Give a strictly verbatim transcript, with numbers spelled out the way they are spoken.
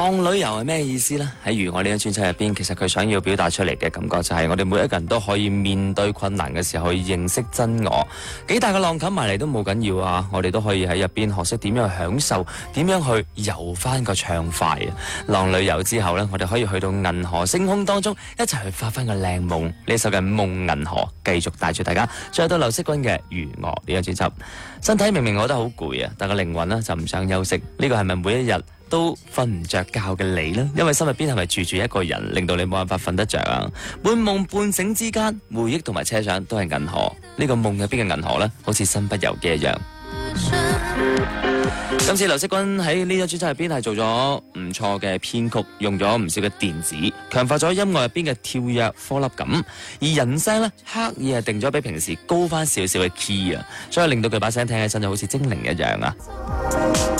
浪旅遊係咩意思呢？喺《如我》呢張專輯入邊，其實佢想要表達出嚟嘅感覺就係我哋每一個人都可以面對困難嘅時候去認識真我。幾大嘅浪冚埋嚟都冇緊要啊！我哋都可以喺入邊學識點樣去享受，點樣去遊翻個暢快啊！浪旅遊之後呢，我哋可以去到銀河星空當中，一齊去發翻個靚夢。呢首嘅《夢銀河》繼續帶住大家，再到劉惜君嘅《如我》呢張專輯。身體明明我覺得好攰啊，但個靈魂呢就唔想休息。呢個係咪每一日都瞓唔着覺嘅你呢？因為心入邊係咪住住一個人，令到你冇辦法瞓得着啊？半夢半醒之間，回憶同埋車廂都係銀河。呢個夢入邊嘅銀河呢，好似身不由己一樣。今次劉惜君喺呢張專輯入邊係做咗唔錯嘅編曲，用咗唔少嘅電子，強化咗音樂入邊嘅跳躍顆粒感，而人聲呢，刻意係定咗比平時高翻少少嘅 key 啊，所以令到佢把聲聽起身就好似精靈一樣啊！